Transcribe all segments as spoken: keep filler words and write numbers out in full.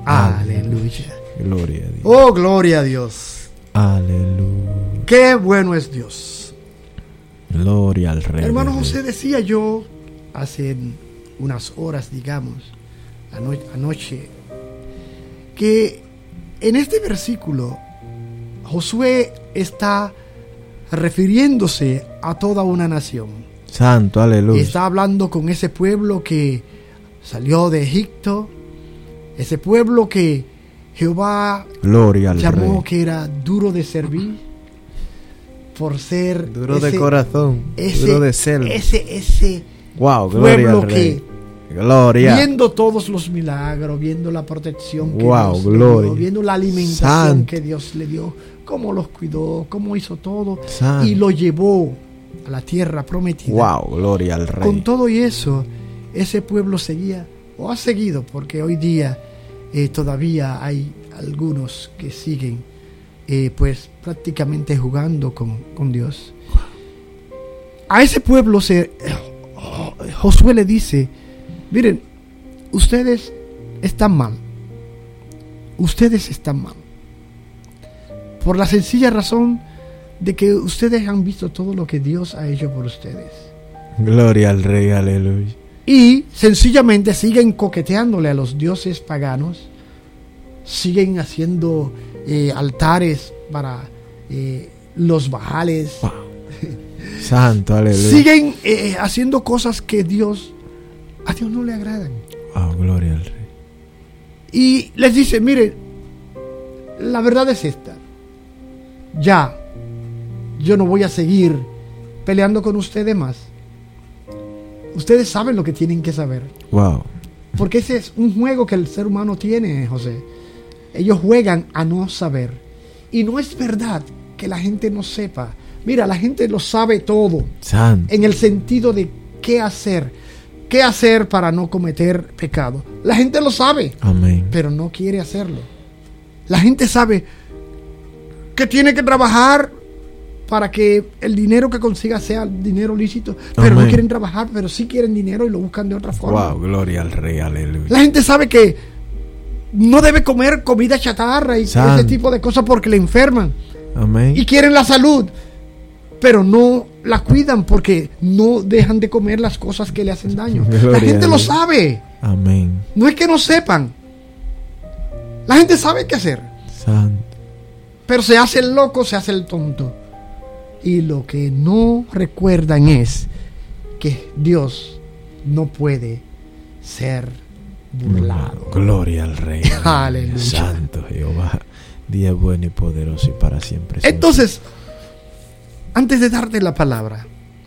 Aleluya. Gloria a Dios. Oh, gloria a Dios. Aleluya. Qué bueno es Dios. Gloria al Rey. Hermano José, decía yo hace unas horas, digamos, ano- anoche, que en este versículo Josué está refiriéndose a toda una nación. Santo, aleluya. Está hablando con ese pueblo que salió de Egipto, ese pueblo que Jehová Gloria al llamó Rey. que era duro de servir, por ser Duro ese, de corazón, ese, duro de selva. ese, ese Wow, gloria pueblo al Rey. que Gloria. viendo todos los milagros, viendo la protección que Wow, Dios gloria. le dio, viendo la alimentación Santo. que Dios le dio, cómo los cuidó, cómo hizo todo, Santo. y lo llevó a la tierra prometida. Wow, gloria al Rey. Con todo y eso, ese pueblo seguía, o ha seguido, porque hoy día eh, todavía hay algunos que siguen, eh, pues prácticamente jugando con, con Dios. A ese pueblo se, Josué le dice: miren, ustedes están mal. Ustedes están mal. Por la sencilla razón de que ustedes han visto todo lo que Dios ha hecho por ustedes. Gloria al Rey, aleluya. Y sencillamente siguen coqueteándole a los dioses paganos. Siguen haciendo eh, altares para eh, los Baales. Wow. Santo, aleluya. Siguen eh, haciendo cosas que Dios, a Dios no le agradan. Wow, gloria al Rey. Y les dice: miren, la verdad es esta. Ya, yo no voy a seguir peleando con ustedes más. Ustedes saben lo que tienen que saber. Wow. Porque ese es un juego que el ser humano tiene, José. Ellos juegan a no saber. Y no es verdad que la gente no sepa. Mira, la gente lo sabe todo. Santo. En el sentido de qué hacer. ¿Qué hacer para no cometer pecado? La gente lo sabe, Amén. pero no quiere hacerlo. La gente sabe que tiene que trabajar para que el dinero que consiga sea dinero lícito, pero Amén. no quieren trabajar, pero sí quieren dinero y lo buscan de otra forma. Wow, gloria al Rey, aleluya. La gente sabe que no debe comer comida chatarra y Santo. ese tipo de cosas porque le enferman. Amén. Y quieren la salud, pero no la cuidan porque no dejan de comer las cosas que le hacen daño. Gloria La gente a lo Dios. sabe. Amén. No es que no sepan. La gente sabe qué hacer, Santo. pero se hace el loco, se hace el tonto. Y lo que no recuerdan es que Dios no puede ser burlado. Gloria al Rey. Aleluya. Santo Jehová. Día bueno y poderoso y para siempre. Entonces, antes de darte la palabra,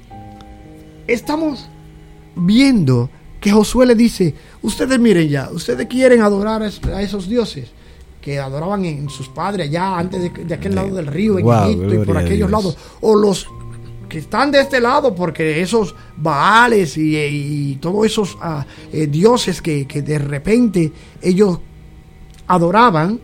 estamos viendo que Josué le dice: ustedes miren ya, ustedes quieren adorar a esos dioses que adoraban en sus padres allá antes de, de aquel lado del río en Wow, Egipto y por gloria a aquellos Dios. lados, o los que están de este lado, porque esos Baales y, y todos esos ah, eh, dioses que, que de repente ellos adoraban,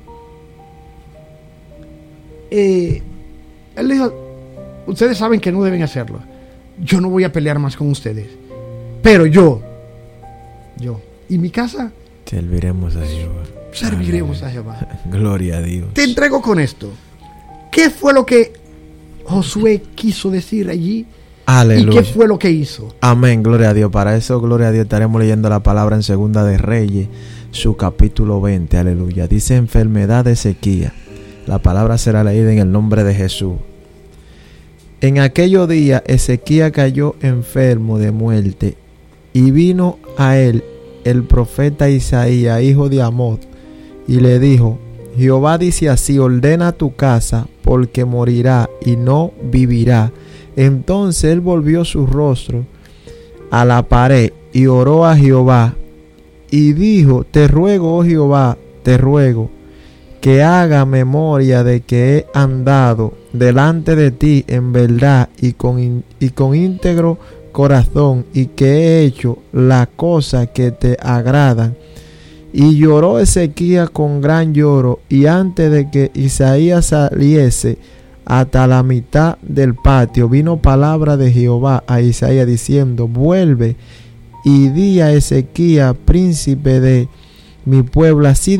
eh, él dijo: ustedes saben que no deben hacerlo, yo no voy a pelear más con ustedes, pero yo yo y mi casa serviremos a Jehová. serviremos Aleluya. a Jehová. Gloria a Dios. Te entrego con esto. ¿Qué fue lo que Josué quiso decir allí? Aleluya. ¿Y qué fue lo que hizo? Amén, gloria a Dios. Para eso, gloria a Dios, estaremos leyendo la palabra en Segunda de Reyes, su capítulo veinte, aleluya. Dice: enfermedad de sequía. La palabra será leída en el nombre de Jesús. En aquellos días Ezequías cayó enfermo de muerte, y vino a él el profeta Isaías, hijo de Amós, y le dijo: Jehová dice así: ordena tu casa, porque morirá y no vivirá. Entonces él volvió su rostro a la pared y oró a Jehová y dijo: te ruego, oh Jehová, te ruego que haga memoria de que he andado delante de ti en verdad y con, y con íntegro corazón, y que he hecho las cosas que te agradan. Y lloró Ezequías con gran lloro, y antes de que Isaías saliese hasta la mitad del patio, vino palabra de Jehová a Isaías diciendo: vuelve y di a Ezequías, príncipe de mi pueblo, así